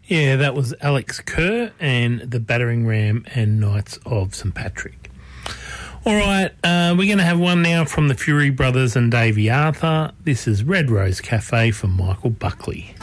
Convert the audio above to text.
Yeah, that was Alex Kerr and the Battering Ram and Knights of St Patrick. All right, we're going to have one now from the Fury Brothers and Davey Arthur. This is Red Rose Cafe for Michael Buckley.